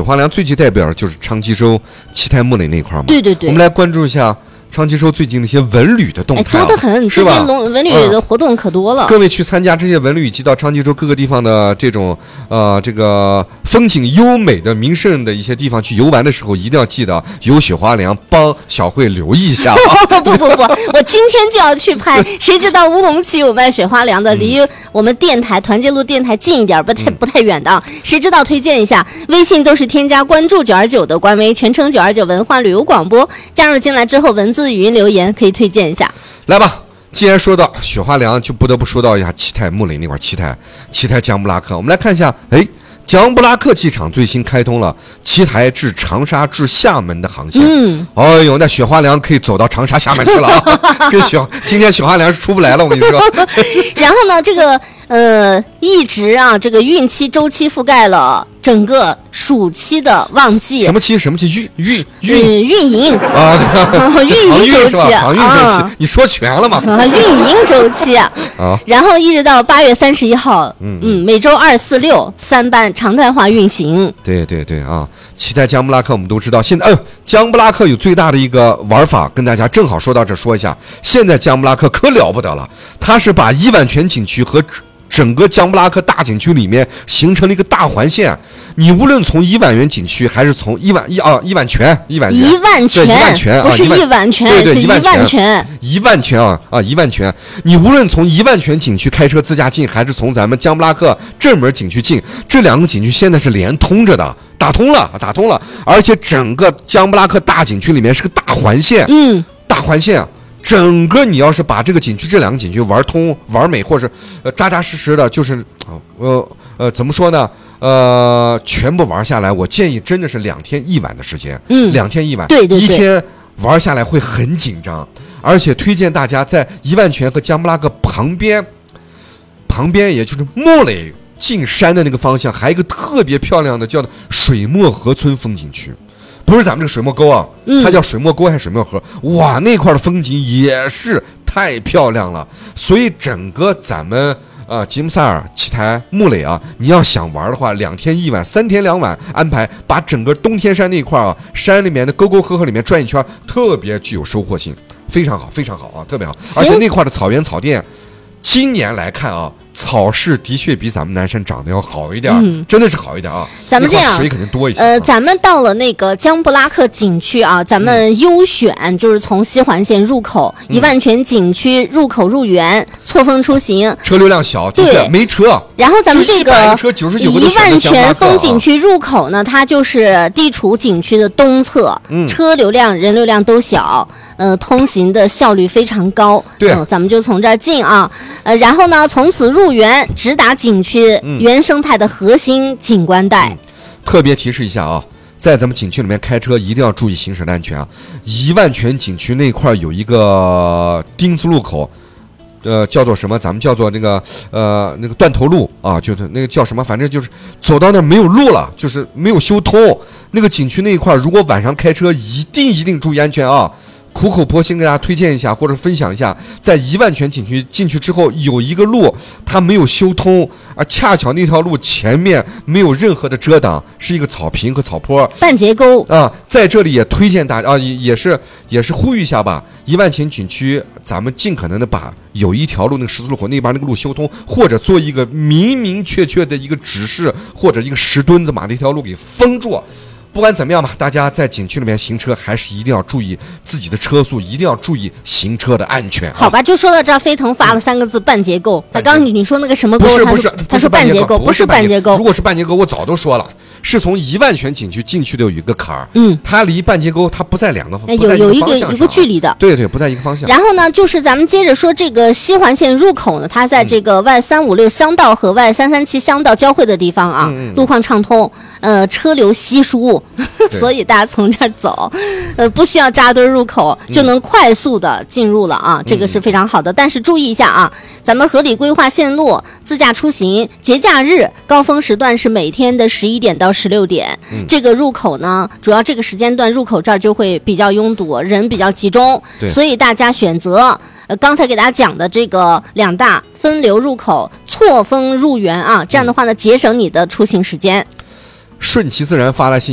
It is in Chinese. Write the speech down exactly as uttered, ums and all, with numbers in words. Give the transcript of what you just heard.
花梁最具代表的就是长吉洲、七台木垒那块嘛。 对对对， 我们来关注一下长吉洲最近的一些文旅的动态、啊哎，多得很， 是吧？ 文旅的活动可多了、 嗯。各位去参加这些文旅以及到长吉洲各个地方的这种呃这个风景优美的名胜的一些地方去游玩的时候，一定要记得有雪花梁，帮小慧留意一下、啊。 不不不，我今天就要去拍。谁知道乌鲁木齐有卖雪花梁的，离我们电台团结路电台近一点，不太不太远的。谁知道推荐一下？微信都是添加关注九二九的官微，全称九二九文化旅游广播。加入进来之后，文字语音留言可以推荐一下。 来吧，既然说到雪花梁，就不得不说到一下七台木垒那块七台七台江布拉克。我们来看一下，哎，江布拉克机场最新开通了七台至长沙至厦门的航线。嗯，哎呦，那雪花梁可以走到长沙、厦门去了啊！跟雪今天雪花梁是出不来了，我跟你说。 然后呢，这个呃，一直啊，这个孕期周期覆盖了整个暑期的旺季。 什么期？什么期？运运运运营啊， 运营周期， 航运周期，啊、你说全了吗？ 啊，运营周期啊。然后一直到八月三十一号， 嗯嗯，每周二、四、六三班常态化运行。 对对对啊，七台江布拉克我们都知道，现在哎呦，江布拉克有最大的一个玩法，跟大家正好说到这说一下。现在江布拉克可了不得了，它是把伊万泉景区和整个江布拉克大景区里面形成了一个大环线，你无论从伊万园景区还是从伊万伊啊伊万泉伊万伊万泉伊万泉不是伊万泉， 对对伊万泉伊万泉啊啊伊万泉，你无论从伊万泉景区开车自驾进，还是从咱们江布拉克正门景区进，这两个景区现在是连通着的，打通了打通了，而且整个江布拉克大景区里面是个大环线， 嗯， 大环线。整个你要是把这个景区这两个景区玩通玩美，或者呃扎扎实实的，就是呃呃怎么说呢？呃，全部玩下来，我建议真的是两天一晚的时间， 嗯， 两天一晚， 对对对， 一天玩下来会很紧张，而且推荐大家在伊万泉和江布拉克旁边，旁边也就是木垒进山的那个方向，还有一个特别漂亮的叫做水墨河村风景区。不是咱们这个水墨沟啊，它叫水墨沟还是水墨河？嗯、哇，那块的风景也是太漂亮了。所以整个咱们呃吉姆萨尔、七台、木垒啊，你要想玩的话，两天一晚、三天两晚安排，把整个东天山那块啊，山里面的沟沟壑壑里面转一圈，特别具有收获性，非常好，非常好啊，特别好。而且那块的草原草甸，今年来看啊。草势的确比咱们南山长得要好一点，嗯、真的是好一点啊！ 咱们这样， 水肯定多一些。 呃，咱们到了那个江布拉克景区啊，咱们优选、嗯、就是从西环线入口，伊万泉景区入口入园，错峰出行， 车流量小， 对， 没车。 然后咱们这个伊万泉风景区入口呢，它就是地处景区的东侧，嗯、车流量、人流量都小。呃，通行的效率非常高。 对、 呃，咱们就从这儿进啊，呃，然后呢，从此入园，直达景区、嗯、原生态的核心景观带、嗯。 特别提示一下啊，在咱们景区里面开车一定要注意行驶的安全啊。伊万泉景区那块有一个丁字路口，呃，叫做什么？咱们叫做那个呃那个断头路啊，就是那个叫什么？反正就是走到那儿没有路了，就是没有修通。那个景区那一块，如果晚上开车，一定一定注意安全啊。苦口婆心给大家推荐一下，或者分享一下，在伊万泉景区进去之后，有一个路它没有修通，而恰巧那条路前面没有任何的遮挡，是一个草坪和草坡， 半截沟啊。在这里也推荐大家啊，也也是也是呼吁一下吧，伊万泉景区咱们尽可能的把有一条路那个十字路口那边那个路修通，或者做一个明明确确的一个指示，或者一个石墩子把那条路给封住。不管怎么样吧，大家在景区里面行车还是一定要注意自己的车速，一定要注意行车的安全、啊。 好吧，就说到这儿，飞腾发了三个字：半截沟。他刚刚你说那个什么沟？ 不是不是， 他说半截沟，不是半截沟。 如果是半截沟，我早都说了，是从伊万泉景区进去的有一个坎儿， 嗯， 它离半截沟它不在两个， 有有一个一个距离的， 对对，不在一个方向。 然后呢，就是咱们接着说这个西环线入口呢，它在这个 Y 三五六乡道和 Y 三三七乡道交汇的地方啊， 嗯、 路况畅通，呃，车流稀疏，所以大家从这儿走，呃，不需要扎堆入口，就能快速的进入了啊，嗯、这个是非常好的。但是注意一下啊，咱们合理规划线路，自驾出行，节假日高峰时段是每天的十一点到十六点。嗯、这个入口呢，主要这个时间段入口这儿就会比较拥堵，人比较集中，所以大家选择呃刚才给大家讲的这个两大分流入口，错峰入园啊，这样的话呢，节省你的出行时间。 顺其自然发来信。